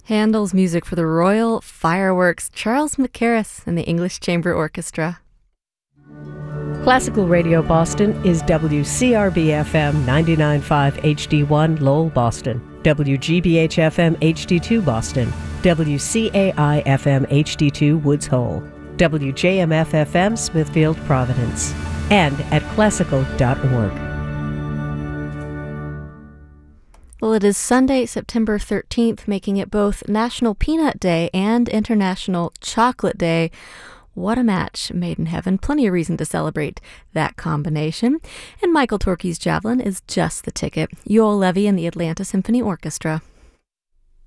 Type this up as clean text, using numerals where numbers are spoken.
Handel's music for the Royal Fireworks, Charles Mackerras and the English Chamber Orchestra. Classical Radio Boston is WCRB-FM 99.5 HD1 Lowell, Boston, WGBH-FM HD2 Boston, WCAI-FM HD2 Woods Hole, WJMF-FM Smithfield, Providence, and at classical.org. Well, it is Sunday, September 13th, making it both National Peanut Day and International Chocolate Day. What a match made in heaven. Plenty of reason to celebrate that combination. And Michael Torke's Javelin is just the ticket. Yoel Levy and the Atlanta Symphony Orchestra.